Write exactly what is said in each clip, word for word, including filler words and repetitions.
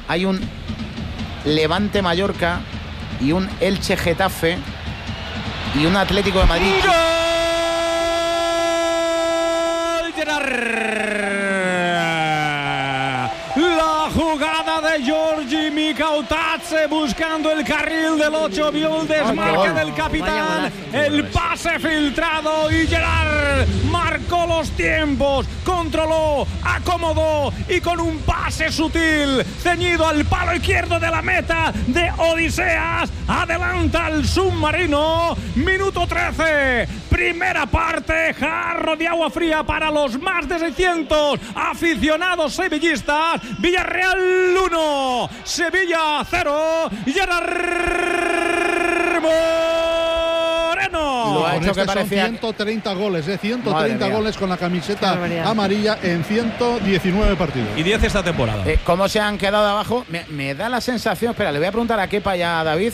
hay un Levante Mallorca y un Elche Getafe y un Atlético de Madrid. ¡Gol! Gerard. La jugada de Giorgi Mikautadze buscando el carril del ocho, vio el desmarque del capitán, el pase filtrado y Gerard marcó los tiempos, controló, acomodó y con un pase sutil ceñido al palo izquierdo de la meta de Odiseas adelanta el submarino. Minuto trece, primera parte, jarro de agua fría para los más de seiscientos aficionados sevillistas. Villarreal uno, Sevilla cero. Gerard Moreno. Lo ha hecho que parecía ciento treinta goles, ¿eh? ciento treinta goles con la camiseta amarilla en ciento diecinueve partidos. Y diez esta temporada. Eh, ¿Cómo se han quedado abajo? Me, me da la sensación, espera, le voy a preguntar a Kepa y a David.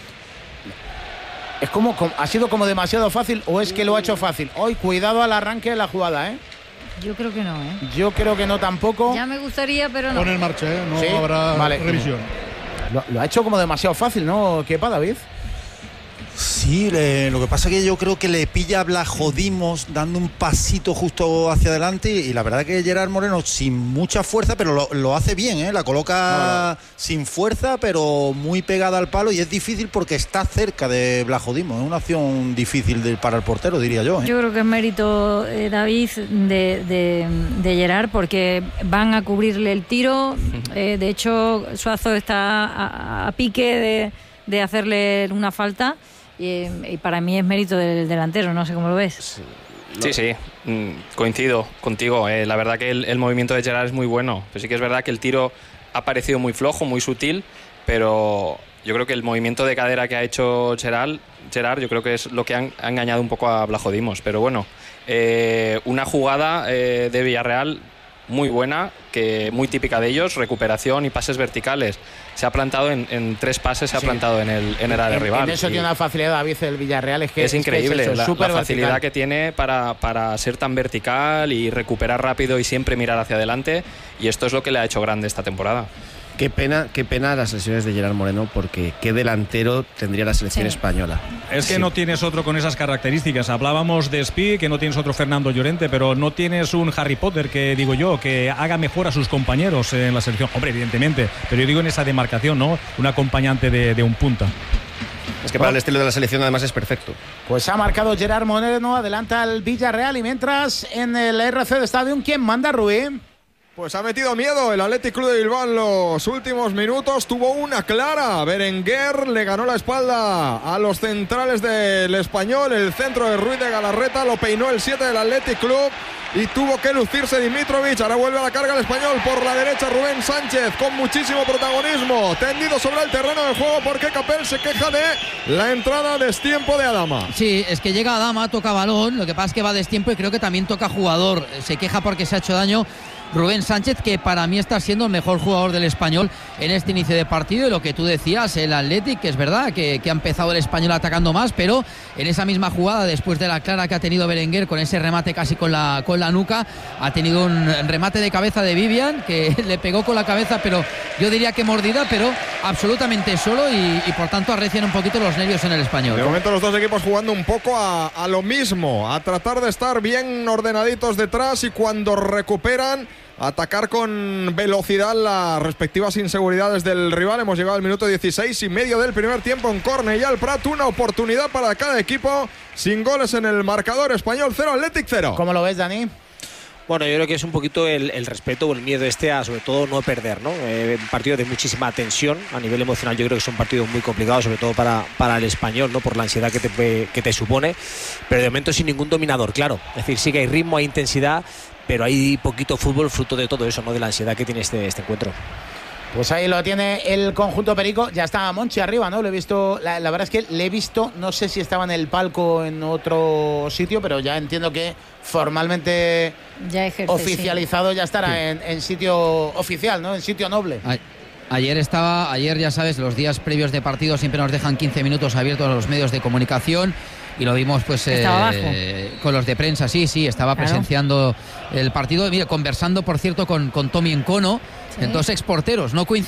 Es como, como, ¿ha sido como demasiado fácil o es que lo ha hecho fácil? Hoy, cuidado al arranque de la jugada, ¿eh? Yo creo que no, ¿eh? Yo creo que no tampoco. Ya me gustaría, pero no. Pon en marcha, ¿eh? No ¿Sí? habrá vale. revisión. Lo, lo ha hecho como demasiado fácil, ¿no? Kepa, David. Sí, le, lo que pasa es que yo creo que le pilla a Blajodimos dando un pasito justo hacia adelante y la verdad que Gerard Moreno sin mucha fuerza, pero lo, lo hace bien, ¿eh? La coloca no, no. sin fuerza, pero muy pegada al palo y es difícil porque está cerca de Blajodimos. Es una acción difícil de, para el portero, diría yo, ¿eh? Yo creo que es mérito, eh, David, de, de, de Gerard porque van a cubrirle el tiro. Eh, de hecho, Suazo está a, a pique de, de hacerle una falta. Y, y para mí es mérito del delantero, no sé cómo lo ves. Sí, sí, sí. Mm, coincido contigo. Eh, la verdad que el, el movimiento de Gerard es muy bueno. Pero sí que es verdad que el tiro ha parecido muy flojo, muy sutil, pero yo creo que el movimiento de cadera que ha hecho Gerard, Gerard yo creo que es lo que han, ha engañado un poco a Blajodimos. Pero bueno, eh, una jugada eh, de Villarreal muy buena, que muy típica de ellos, recuperación y pases verticales. Se ha plantado en, en tres pases, se ha sí. plantado en el, en el área en, rival. En eso y tiene una facilidad David el Villarreal, es que es, es increíble que es eso, la, la facilidad vertical. que tiene para, para ser tan vertical y recuperar rápido y siempre mirar hacia adelante, y esto es lo que le ha hecho grande esta temporada. Qué pena, qué pena las lesiones de Gerard Moreno, porque qué delantero tendría la selección sí. española. Es que sí. no tienes otro con esas características. Hablábamos de Spi, que no tienes otro Fernando Llorente, pero no tienes un Harry Potter, que digo yo, que haga mejor a sus compañeros en la selección. Hombre, evidentemente, pero yo digo en esa demarcación, ¿no? Un acompañante de, de un punta. Es que para el estilo de la selección además es perfecto. Pues ha marcado Gerard Moreno, adelanta al Villarreal, y mientras en el R C de Stadium, ¿quién manda, Rubí? Pues ha metido miedo el Athletic Club de Bilbao en los últimos minutos. Tuvo una clara. Berenguer le ganó la espalda a los centrales del Español. El centro de Ruiz de Galarreta lo peinó el siete del Athletic Club y tuvo que lucirse Dimitrovic. Ahora vuelve a la carga el Español por la derecha. Rubén Sánchez con muchísimo protagonismo, tendido sobre el terreno de juego porque Capel se queja de la entrada a destiempo de Adama. Sí, es que llega Adama, toca balón. Lo que pasa es que va a destiempo y creo que también toca jugador. Se queja porque se ha hecho daño Rubén Sánchez, que para mí está siendo el mejor jugador del Español en este inicio de partido. Y lo que tú decías, el Athletic, que es verdad que, que ha empezado el Español atacando más, pero en esa misma jugada, después de la clara que ha tenido Berenguer con ese remate casi con la, con la nuca, ha tenido un remate de cabeza de Vivian que le pegó con la cabeza, pero yo diría que mordida, pero absolutamente solo, y, y por tanto arrecian un poquito los nervios en el Español. De momento los dos equipos jugando un poco a, a lo mismo, a tratar de estar bien ordenaditos detrás y cuando recuperan atacar con velocidad las respectivas inseguridades del rival. Hemos llegado al minuto dieciséis y medio del primer tiempo en Cornellà al Prat. Una oportunidad para cada equipo, sin goles en el marcador. Español cero, Athletic cero. ¿Cómo lo ves, Dani? Bueno, yo creo que es un poquito el, el respeto o el miedo este a, sobre todo, no perder, ¿no? Eh, un partido de muchísima tensión a nivel emocional. Yo creo que es un partido muy complicado, sobre todo para, para el Español, ¿no? Por la ansiedad que te, que te supone, pero de momento sin ningún dominador, claro. Es decir, sí que hay ritmo, hay intensidad, pero hay poquito fútbol fruto de todo eso, ¿no? De la ansiedad que tiene este, este encuentro. Pues ahí lo tiene el conjunto perico. Ya está Monchi arriba, ¿no? Lo he visto, la, la verdad es que le he visto, no sé si estaba en el palco en otro sitio, pero ya entiendo que formalmente ya ejerce, oficializado, sí. Ya estará sí. en, en sitio oficial, ¿no? En sitio noble. Ay. Ayer estaba, ayer ya sabes, los días previos de partido siempre nos dejan quince minutos abiertos a los medios de comunicación y lo vimos pues eh, con los de prensa, sí, sí, estaba claro. presenciando el partido, mira, conversando por cierto con, con Tommy Encono, sí. en dos exporteros, no coincidían.